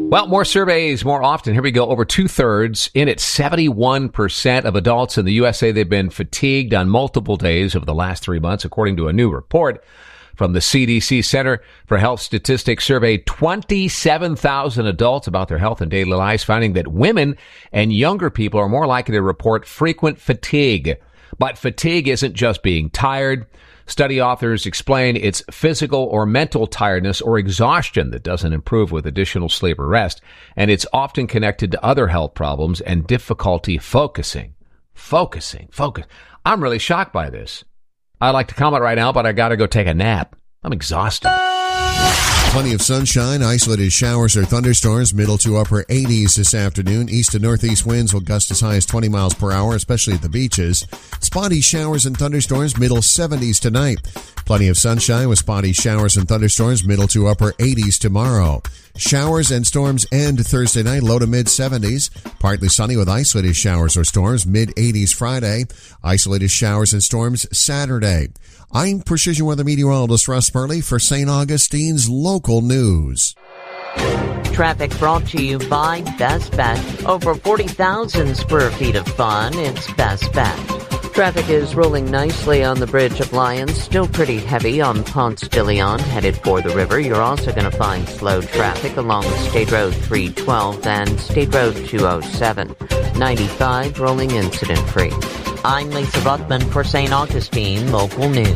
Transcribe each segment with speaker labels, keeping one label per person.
Speaker 1: Well, more surveys more often. Here we go. Over 2/3 in it, 71% of adults in the U.S. say they've been fatigued on multiple days over the last 3 months, according to a new report from the CDC Center for Health Statistics. Surveyed 27,000 adults about their health and daily lives, finding that women and younger people are more likely to report frequent fatigue. But fatigue isn't just being tired. Study authors explain it's physical or mental tiredness or exhaustion that doesn't improve with additional sleep or rest, and it's often connected to other health problems and difficulty focusing. Focus. I'm really shocked by this. I'd like to comment right now, but I gotta go take a nap. I'm exhausted.
Speaker 2: Plenty of sunshine, isolated showers or thunderstorms, middle to upper 80s this afternoon. East to northeast winds will gust as high as 20 miles per hour, especially at the beaches. Spotty showers and thunderstorms, middle 70s tonight. Plenty of sunshine with spotty showers and thunderstorms, middle to upper 80s tomorrow. Showers and storms end Thursday night, low to mid 70s. Partly sunny with isolated showers or storms, mid 80s Friday. Isolated showers and storms Saturday. I'm Precision Weather Meteorologist Russ Burley for St. Augustine's Local News.
Speaker 3: Traffic brought to you by Best Bet. Over 40,000 square feet of fun. It's Best Bet. Traffic is rolling nicely on the Bridge of Lions. Still pretty heavy on Ponce de Leon, headed for the river. You're also going to find slow traffic along State Road 312 and State Road 207. 95 rolling incident-free. I'm Lisa Ruthman for St. Augustine Local News.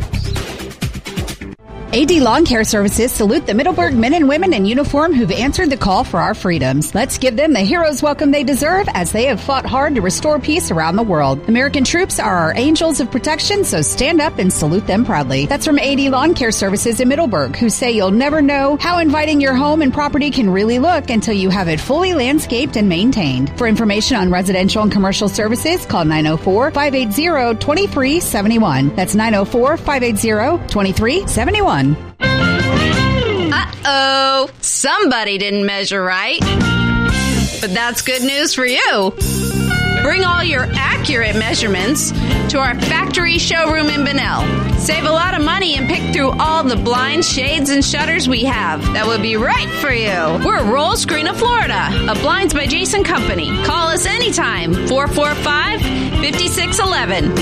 Speaker 4: AD Lawn Care Services salute the Middleburg men and women in uniform who've answered the call for our freedoms. Let's give them the hero's welcome they deserve as they have fought hard to restore peace around the world. American troops are our angels of protection, so stand up and salute them proudly. That's from AD Lawn Care Services in Middleburg, who say you'll never know how inviting your home and property can really look until you have it fully landscaped and maintained. For information on residential and commercial services, call 904-580-2371. That's 904-580-2371.
Speaker 5: Uh-oh, somebody didn't measure right. But that's good news for you. Bring all your accurate measurements to our factory showroom in Bunnell. Save a lot of money and pick through all the blinds, shades, and shutters we have. That would be right for you. We're Roll Screen of Florida, a Blinds by Jason company. Call us anytime, 445-5611.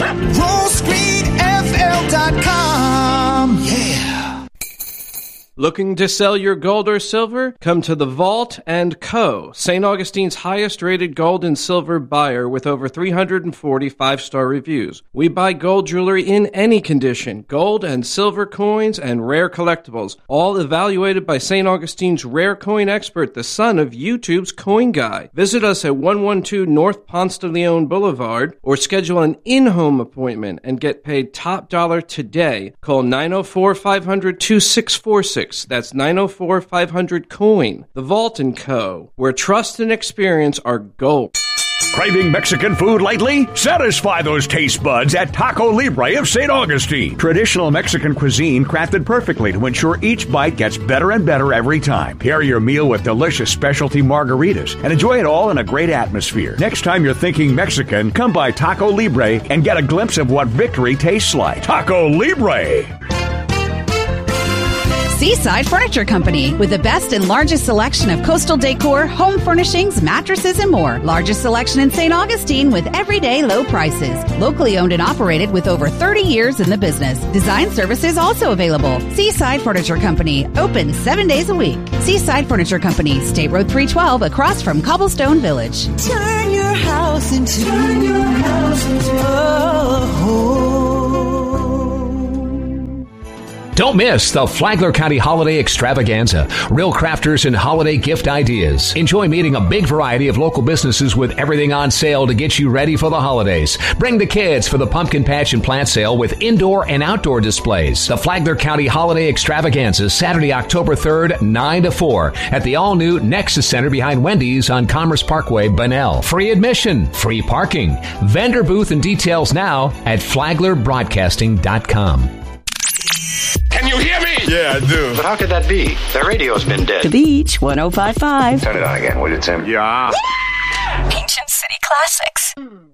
Speaker 6: RollScreenFL.com. Yeah.
Speaker 7: Looking to sell your gold or silver? Come to The Vault & Co., St. Augustine's highest-rated gold and silver buyer with over 340 five-star reviews. We buy gold jewelry in any condition, gold and silver coins and rare collectibles, all evaluated by St. Augustine's rare coin expert, the son of YouTube's Coin Guy. Visit us at 112 North Ponce de Leon Boulevard or schedule an in-home appointment and get paid top dollar today. Call 904-500-2646. That's 904-500-COIN. The Vault & Co., where trust and experience are gold.
Speaker 8: Craving Mexican food lately? Satisfy those taste buds at Taco Libre of St. Augustine. Traditional Mexican cuisine crafted perfectly to ensure each bite gets better and better every time. Pair your meal with delicious specialty margaritas and enjoy it all in a great atmosphere. Next time you're thinking Mexican, come by Taco Libre and get a glimpse of what victory tastes like. Taco Libre!
Speaker 4: Seaside Furniture Company, with the best and largest selection of coastal decor, home furnishings, mattresses, and more. Largest selection in St. Augustine with everyday low prices. Locally owned and operated with over 30 years in the business. Design services also available. Seaside Furniture Company, open 7 days a week. Seaside Furniture Company, State Road 312, across from Cobblestone Village.
Speaker 6: Turn your house into a home.
Speaker 1: Don't miss the Flagler County Holiday Extravaganza. Real crafters and holiday gift ideas. Enjoy meeting a big variety of local businesses with everything on sale to get you ready for the holidays. Bring the kids for the pumpkin patch and plant sale with indoor and outdoor displays. The Flagler County Holiday Extravaganza, Saturday, October 3rd, 9 to 4 at the all-new Nexus Center behind Wendy's on Commerce Parkway, Bunnell. Free admission, free parking. Vendor booth and details now at flaglerbroadcasting.com.
Speaker 9: Can you hear me?
Speaker 10: Yeah, I do.
Speaker 9: But how could that be? The radio's been dead.
Speaker 11: The Beach 105.5.
Speaker 9: Turn it on again, will you, Tim?
Speaker 10: Yeah.
Speaker 11: Ancient City Classics.